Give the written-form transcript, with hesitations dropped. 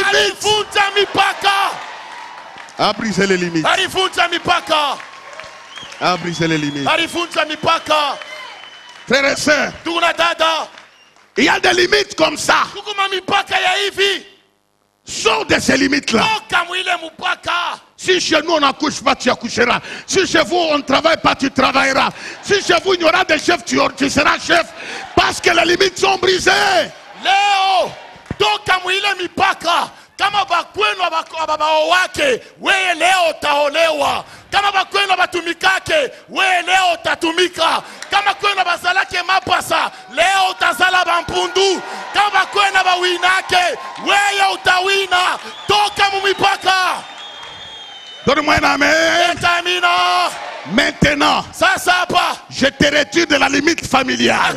limites. A brisé les limites. Alivunja mipaka. A brisé les limites. Alivunja mipaka. Frères et sœurs, Ndugu na dada, il y a des limites comme ça. tukuma mipaka ya hivi. Sors de ces limites-là. Toka mwile mpaka. Si chez nous on n'accouche pas, tu accoucheras. Si chez vous on ne travaille pas, tu travailleras. Si chez vous il y aura des chefs, tu seras chef. Parce que les limites sont brisées. Leo, toka mwile mipaka. Kama bakwenu ababao wake, wewe leo utaolewa. Kama bakwenu batumikake, wewe leo utatumika. Kama kwenu bazalake mapasa, leo utazala bampundu. Kama bakwenu bawinake, wewe utawina. Toka mumipaka. Donne-moi un amen. Etamina. Maintenant, Sasa hapa, je te retire de la limite familiale.